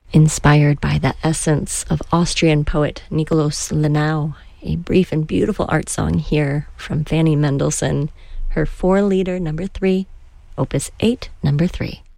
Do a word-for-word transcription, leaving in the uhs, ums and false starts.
Inspired by the essence of Austrian poet Nikolaus Lenau, a brief and beautiful art song here from Fanny Mendelssohn, her four-liter number three, opus eight, number three.